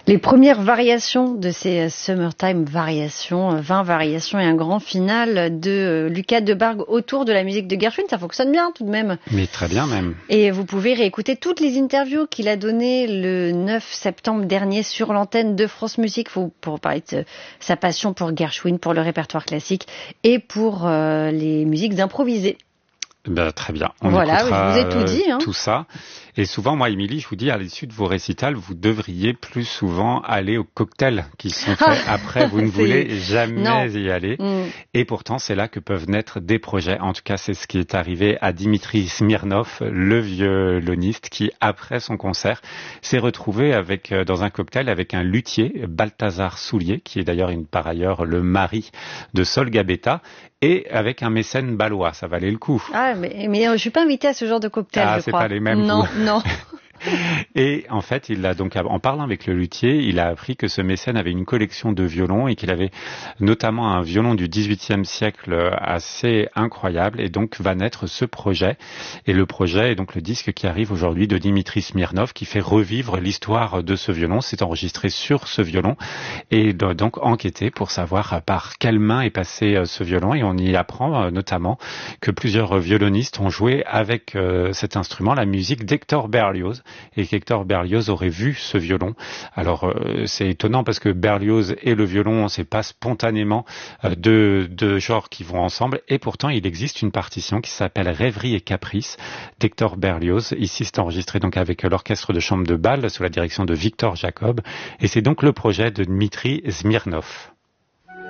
Les premières variations de ces Summertime variations, 20 variations et un grand final de Lucas Debargue autour de la musique de Gershwin, ça fonctionne bien tout de même. Mais très bien même. Et vous pouvez réécouter toutes les interviews qu'il a données le 9 septembre dernier sur l'antenne de France Musique pour parler de sa passion pour Gershwin, pour le répertoire classique et pour les musiques improvisées. Ben, très bien. On voilà, écoutera je vous ai tout dit. Tout ça. Et souvent, moi, Émilie, je vous dis, à l'issue de vos récitals, vous devriez plus souvent aller aux cocktails qui sont faits après. Vous ne voulez jamais y aller. Et pourtant, c'est là que peuvent naître des projets. En tout cas, c'est ce qui est arrivé à Dimitri Smirnov, le violoniste, qui, après son concert, s'est retrouvé dans un cocktail avec un luthier, Balthazar Soulier, qui est d'ailleurs par ailleurs le mari de Sol Gabetta, et avec un mécène balois. Ça valait le coup. Ah, mais je suis pas invitée à ce genre de cocktail, je crois. C'est pas les mêmes. Non. Et en fait, il a donc, en parlant avec le luthier, il a appris que ce mécène avait une collection de violons et qu'il avait notamment un violon du XVIIIe siècle assez incroyable. Et donc va naître ce projet. Et le projet est donc le disque qui arrive aujourd'hui de Dimitri Smirnov qui fait revivre l'histoire de ce violon. C'est enregistré sur ce violon et donc enquêter pour savoir par quelle main est passé ce violon. Et on y apprend notamment que plusieurs violonistes ont joué avec cet instrument la musique d'Hector Berlioz. Et qu'Hector Berlioz aurait vu ce violon. Alors c'est étonnant parce que Berlioz et le violon, c'est pas spontanément deux genres qui vont ensemble. Et pourtant, il existe une partition qui s'appelle Rêverie et Caprice d'Hector Berlioz. Ici, c'est enregistré donc avec l'orchestre de chambre de Bâle sous la direction de Victor Jacob. Et c'est donc le projet de Dmitri Smirnov.